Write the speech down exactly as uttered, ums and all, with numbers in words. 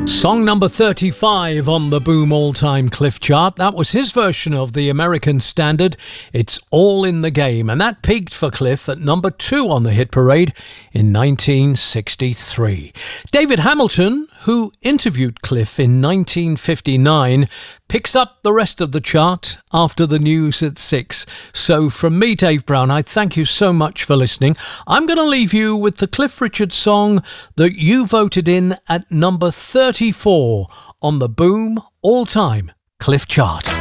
Song number thirty-five on the Boom All-Time Cliff Chart. That was his version of the American standard, It's All in the Game. And that peaked for Cliff at number two on the hit parade in nineteen sixty-three. David Hamilton, who interviewed Cliff in nineteen fifty-nine, picks up the rest of the chart after the news at six. So from me, Dave Brown, I thank you so much for listening. I'm going to leave you with the Cliff Richard song that you voted in at number thirty-four on the Boom All-Time Cliff Chart.